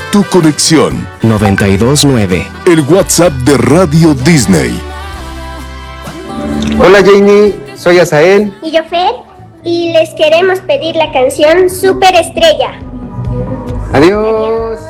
tu conexión. 92.9. El WhatsApp de Radio Disney. Hola Janie, soy Asael. Y yo Fer, y les queremos pedir la canción Superestrella. Adiós.